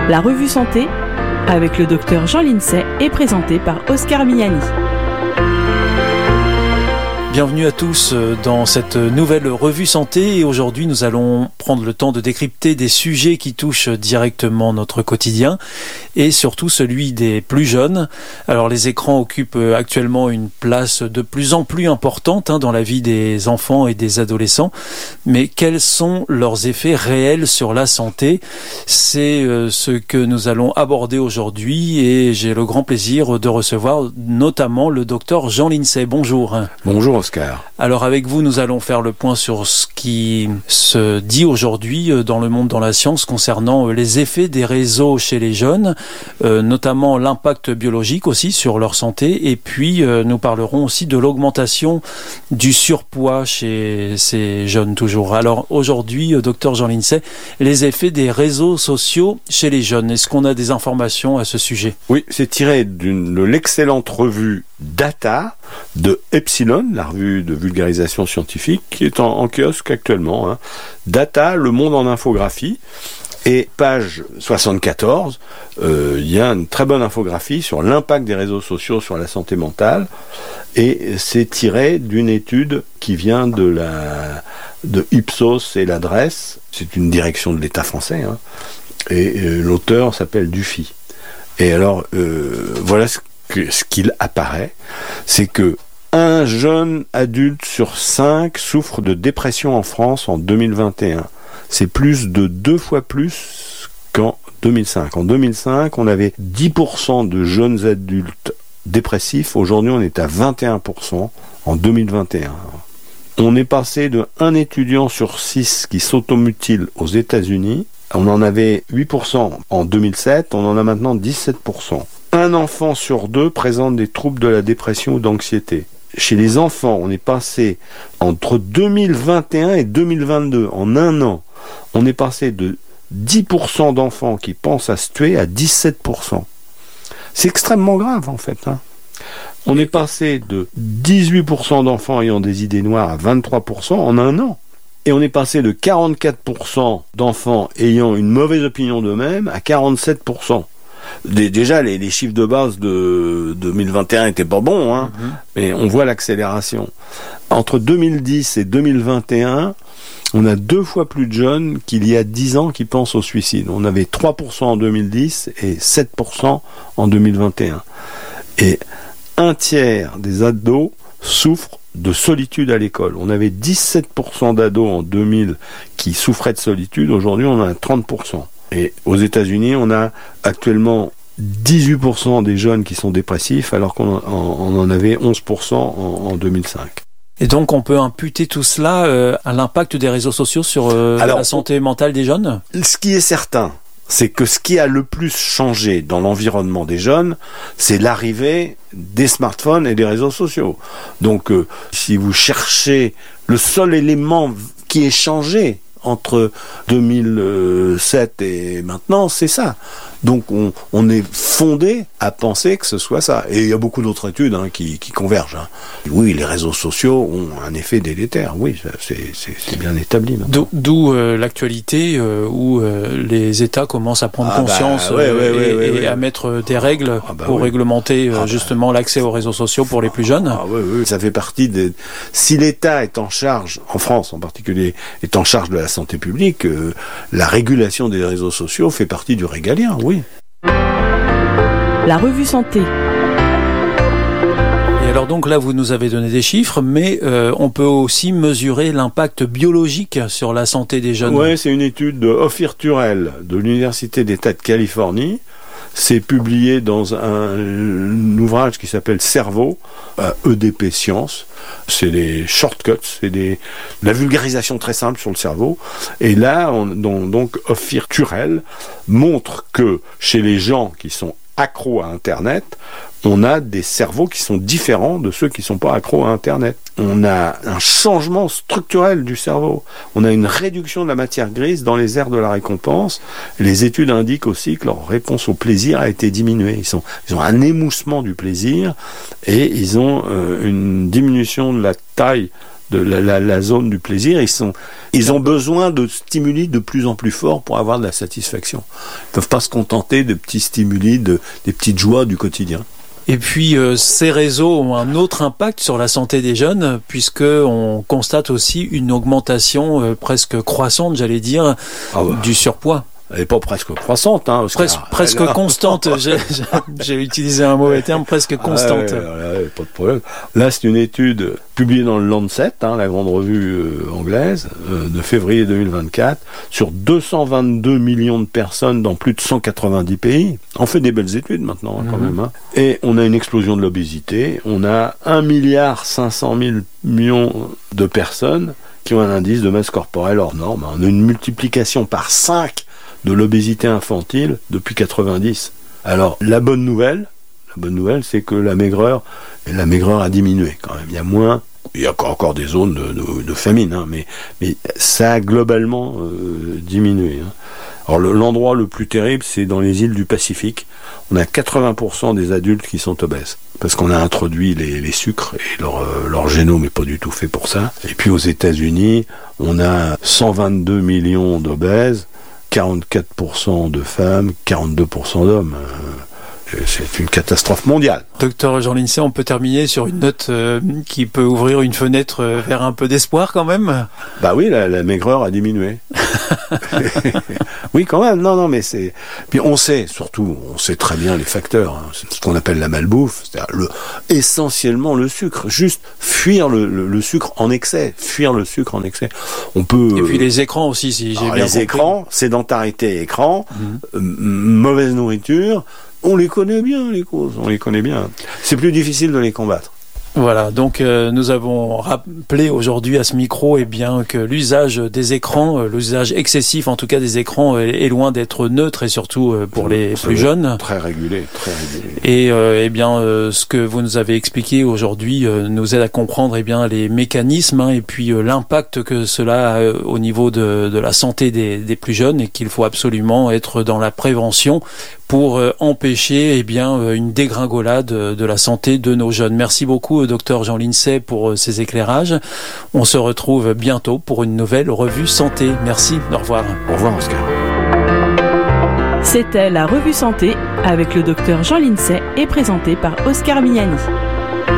La revue Santé avec le docteur Jean Lincey est présentée par Oscar Miani. Bienvenue à tous dans cette nouvelle revue santé et aujourd'hui nous allons prendre le temps de décrypter des sujets qui touchent directement notre quotidien et surtout celui des plus jeunes. Alors les écrans occupent actuellement une place de plus en plus importante dans la vie des enfants et des adolescents, mais quels sont leurs effets réels sur la santé? C'est ce que nous allons aborder aujourd'hui et j'ai le grand plaisir de recevoir notamment le docteur Jean Lincey. Bonjour. Bonjour Oscar. Alors avec vous, nous allons faire le point sur ce qui se dit aujourd'hui dans le monde, dans la science, concernant les effets des réseaux chez les jeunes, notamment l'impact biologique aussi sur leur santé, et puis nous parlerons aussi de l'augmentation du surpoids chez ces jeunes toujours. Alors aujourd'hui, docteur Jean Lincey, les effets des réseaux sociaux chez les jeunes, est-ce qu'on a des informations à ce sujet? Oui, c'est tiré de l'excellente revue Data de Epsilon, la revue de vulgarisation scientifique, qui est en kiosque actuellement. Data, le monde en infographie. Et page 74, il y a une très bonne infographie sur l'impact des réseaux sociaux sur la santé mentale. Et c'est tiré d'une étude qui vient de Ipsos et l'adresse. C'est une direction de l'État français. Et l'auteur s'appelle Dufy. Et alors, voilà ce qu'il apparaît, c'est que un jeune adulte sur 5 souffre de dépression en France en 2021. C'est plus de 2 fois plus qu'en 2005. En 2005, on avait 10% de jeunes adultes dépressifs. Aujourd'hui, on est à 21% en 2021. On est passé de 1 étudiant sur 6 qui s'automutile aux États-Unis. On en avait 8% en 2007, on en a maintenant 17%. Un enfant sur 2 présente des troubles de la dépression ou d'anxiété. Chez les enfants, on est passé entre 2021 et 2022, en un an, on est passé de 10% d'enfants qui pensent à se tuer à 17%. C'est extrêmement grave en fait. On est passé de 18% d'enfants ayant des idées noires à 23% en un an. Et on est passé de 44% d'enfants ayant une mauvaise opinion d'eux-mêmes à 47%. Déjà, les chiffres de base de 2021 étaient pas bons, mais on voit l'accélération. Entre 2010 et 2021, on a 2 fois plus de jeunes qu'il y a 10 ans qui pensent au suicide. On avait 3% en 2010 et 7% en 2021. Et un tiers des ados souffrent de solitude à l'école. On avait 17% d'ados en 2000 qui souffraient de solitude. Aujourd'hui, on en a 30%. Et aux États-Unis, on a actuellement 18% des jeunes qui sont dépressifs, alors qu'on en avait 11% en 2005. Et donc, on peut imputer tout cela à l'impact des réseaux sociaux sur la santé mentale des jeunes? Ce qui est certain, c'est que ce qui a le plus changé dans l'environnement des jeunes, c'est l'arrivée des smartphones et des réseaux sociaux. Donc, si vous cherchez le seul élément qui est changé entre 2007 et maintenant, c'est ça. Donc on est fondé à penser que ce soit ça. Et il y a beaucoup d'autres études qui convergent. Oui, les réseaux sociaux ont un effet délétère. Oui, c'est bien établi maintenant. D'où l'actualité où les États commencent à prendre conscience et à mettre des règles pour réglementer justement l'accès aux réseaux sociaux pour les plus jeunes. Oui, ça fait partie des... Si l'État est en charge, en France en particulier, est en charge de la santé publique, la régulation des réseaux sociaux fait partie du régalien, oui. La revue Santé. Et alors donc là, vous nous avez donné des chiffres, mais on peut aussi mesurer l'impact biologique sur la santé des jeunes. Oui, c'est une étude de Ophir Turrell de l'Université d'État de Californie. C'est publié dans un ouvrage qui s'appelle Cerveau, EDP Science. C'est des shortcuts, c'est la vulgarisation très simple sur le cerveau. Et là, donc Ophir Turrell montre que chez les gens qui sont accros à Internet, on a des cerveaux qui sont différents de ceux qui ne sont pas accros à Internet. On a un changement structurel du cerveau. On a une réduction de la matière grise dans les aires de la récompense. Les études indiquent aussi que leur réponse au plaisir a été diminuée. Ils ont un émoussement du plaisir et ils ont une diminution de la taille de la zone du plaisir. Ils ont besoin de stimuli de plus en plus forts pour avoir de la satisfaction. Ils peuvent pas se contenter de petits stimuli, des petites joies du quotidien. Et puis ces réseaux ont un autre impact sur la santé des jeunes, puisque on constate aussi une augmentation presque croissante, j'allais dire, du surpoids. Elle n'est pas presque croissante, hein, presque constante. J'ai utilisé un mauvais terme, presque constante. Pas de problème. Là, c'est une étude publiée dans le Lancet, la grande revue anglaise, de février 2024, sur 222 millions de personnes dans plus de 190 pays. On fait des belles études maintenant, quand même. Et on a une explosion de l'obésité. On a 1,5 milliard de personnes qui ont un indice de masse corporelle hors norme. On a une multiplication par 5 de l'obésité infantile depuis 90. Alors, la bonne nouvelle, c'est que la maigreur a diminué quand même. Il y a encore des zones de famine, mais ça a globalement diminué. Alors, l'endroit le plus terrible, c'est dans les îles du Pacifique. On a 80% des adultes qui sont obèses. Parce qu'on a introduit les sucres et leur génome n'est pas du tout fait pour ça. Et puis aux États-Unis, on a 122 millions d'obèses, 44% de femmes, 42% d'hommes. C'est une catastrophe mondiale. Docteur Jean Lincey, on peut terminer sur une note qui peut ouvrir une fenêtre vers un peu d'espoir quand même. Bah oui, la maigreur a diminué. Oui, quand même. Non, mais c'est. Puis on sait très bien les facteurs. C'est ce qu'on appelle la malbouffe, c'est-à-dire essentiellement le sucre. Juste fuir le sucre en excès. On peut. Et puis les écrans aussi, si j'ai bien compris. Les écrans, sédentarité, écran, mauvaise nourriture. On les connaît bien, les causes. C'est plus difficile de les combattre. Voilà, donc nous avons rappelé aujourd'hui à ce micro que l'usage des écrans, l'usage excessif en tout cas des écrans est loin d'être neutre et surtout pour les plus jeunes. Très régulé. Et ce que vous nous avez expliqué aujourd'hui nous aide à comprendre les mécanismes et puis l'impact que cela a au niveau de la santé des plus jeunes et qu'il faut absolument être dans la prévention pour empêcher une dégringolade de la santé de nos jeunes. Merci beaucoup docteur Jean Lincey pour ces éclairages. On se retrouve bientôt pour une nouvelle revue santé. Merci, au revoir. Au revoir Oscar. C'était la revue santé avec le docteur Jean Lincey et présentée par Oscar Miani.